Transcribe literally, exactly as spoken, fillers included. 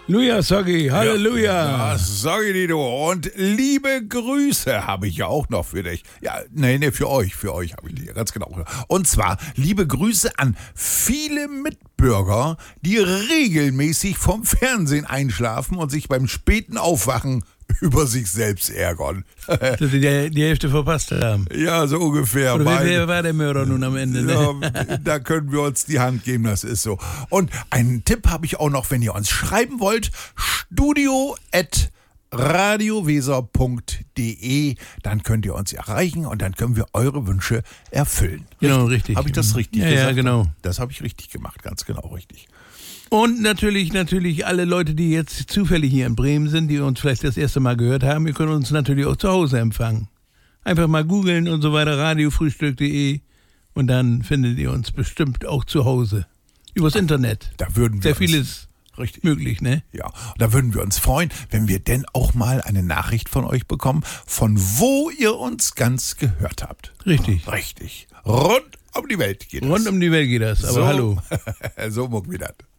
Halleluja, Soggi, Halleluja. Ja, ja, Soggi, Dido. Und liebe Grüße habe ich ja auch noch für dich. Ja, nee, nee, für euch, für euch habe ich die, ganz genau. Und zwar liebe Grüße an viele Mitbürger, die regelmäßig vom Fernsehen einschlafen und sich beim späten Aufwachen über sich selbst ärgern. Dass sie die, die Hälfte verpasst haben. Ja, so ungefähr. Oder wer, wer war der Mörder nun am Ende? Ne? Ja, da können wir uns die Hand geben, das ist so. Und einen Tipp habe ich auch noch, wenn ihr uns schreiben wollt, studio at radioweser punkt de, dann könnt ihr uns erreichen und dann können wir eure Wünsche erfüllen. Genau, richtig. Habe ich das richtig ja, gesagt? Ja, genau. Das habe ich richtig gemacht, ganz genau richtig. Und natürlich, natürlich alle Leute, die jetzt zufällig hier in Bremen sind, die uns vielleicht das erste Mal gehört haben, ihr könnt uns natürlich auch zu Hause empfangen. Einfach mal googeln und so weiter, radiofrühstück punkt de und dann findet ihr uns bestimmt auch zu Hause. Übers Internet. Da würden wir Sehr uns vieles richtig möglich, ne? Ja, da würden wir uns freuen, wenn wir denn auch mal eine Nachricht von euch bekommen, von wo ihr uns ganz gehört habt. Richtig. Richtig. Rund um die Welt geht das. Rund um die Welt geht das, aber so, hallo. So muck wie das.